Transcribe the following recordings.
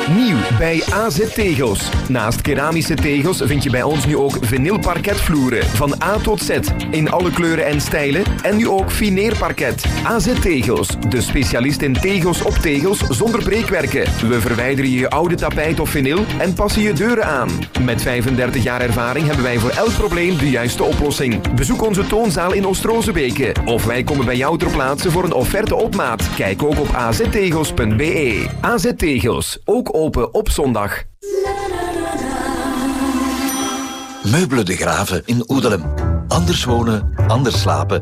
Nieuw bij AZ Tegels. Naast keramische tegels vind je bij ons nu ook vinylparketvloeren. Van A tot Z. In alle kleuren en stijlen. En nu ook fineerparket. AZ Tegels. De specialist in tegels op tegels zonder breekwerken. We verwijderen je oude tapijt of vinyl en passen je deuren aan. Met 35 jaar ervaring hebben wij voor elk probleem de juiste oplossing. Bezoek onze toonzaal in Oost-Rozebeke. Of wij komen bij jou ter plaatse voor een offerte op maat. Kijk ook op aztegels.be. AZ Tegels. Ook open op zondag. Meubelen de Graven in Oedelem. Anders wonen, anders slapen.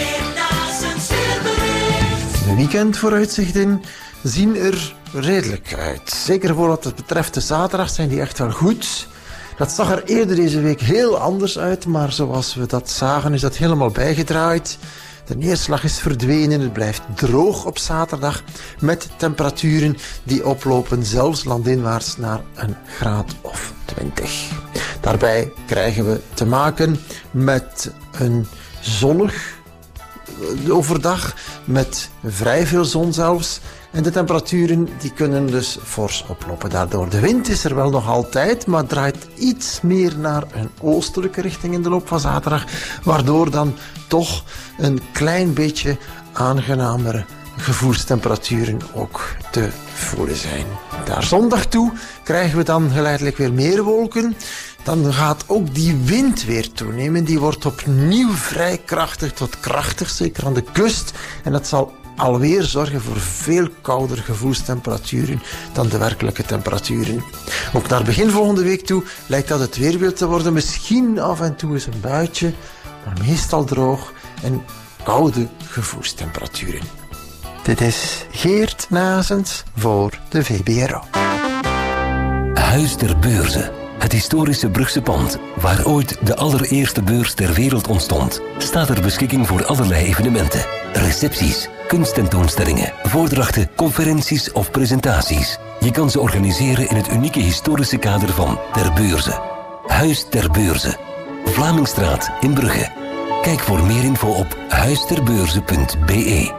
De weekendvooruitzichten zien er redelijk uit. Zeker voor wat het betreft de zaterdag zijn die echt wel goed. Dat zag er eerder deze week heel anders uit, maar zoals we dat zagen is dat helemaal bijgedraaid. De neerslag is verdwenen, het blijft droog op zaterdag met temperaturen die oplopen zelfs landinwaarts naar een graad of 20. Daarbij krijgen we te maken met een zonnig overdag met vrij veel zon zelfs. En de temperaturen die kunnen dus fors oplopen. Daardoor de wind is er wel nog altijd, maar draait iets meer naar een oostelijke richting in de loop van zaterdag. Waardoor dan toch een klein beetje aangenamere gevoelstemperaturen ook te voelen zijn. Naar zondag toe krijgen we dan geleidelijk weer meer wolken. Dan gaat ook die wind weer toenemen. Die wordt opnieuw vrij krachtig tot krachtig, zeker aan de kust. En dat zal alweer zorgen voor veel koudere gevoelstemperaturen dan de werkelijke temperaturen. Ook naar begin volgende week toe lijkt dat het weerbeeld te worden. Misschien af en toe eens een buitje, maar meestal droog en koude gevoelstemperaturen. Dit is Geert Nazens voor de VBRO. Huis ter Beurze. Het historische Brugse pand, waar ooit de allereerste beurs ter wereld ontstond, staat ter beschikking voor allerlei evenementen. Recepties, kunsttentoonstellingen, voordrachten, conferenties of presentaties. Je kan ze organiseren in het unieke historische kader van Ter Beurze. Huis ter Beurze. Vlamingstraat in Brugge. Kijk voor meer info op huisterbeurze.be.